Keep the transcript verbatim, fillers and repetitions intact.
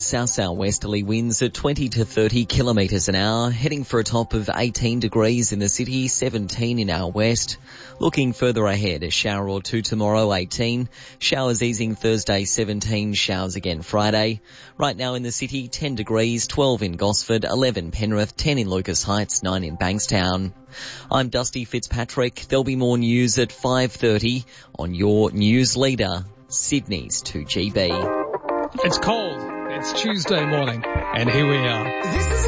south-southwesterly winds at twenty to thirty kilometres an hour, heading for a top of eighteen degrees in the city, seventeen in our west. Looking further ahead, a shower or two tomorrow, eighteen. Showers easing Thursday, seventeen. Showers again Friday. Right now in the city, ten degrees, twelve in Gosford, eleven Penrith, ten in Lucas Heights, nine in Bankstown. I'm Dusty Fitzpatrick. There'll be more news at five thirty on your news leader, Sydney's two G B. It's cold. It's Tuesday morning, and here we are. This is